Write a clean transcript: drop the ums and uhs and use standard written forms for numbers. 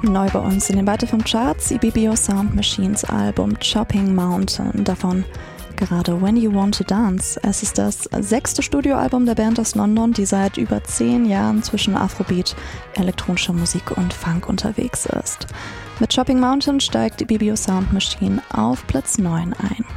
Neu bei uns in den Weiter vom Charts Ibibio Sound Machines Album Chopping Mountain, davon gerade When You Want to Dance. Es ist das 6. Studioalbum der Band aus London, die seit über 10 Jahren zwischen Afrobeat, elektronischer Musik und Funk unterwegs ist. Mit Chopping Mountain steigt Ibibio Sound Machine auf Platz 9 ein.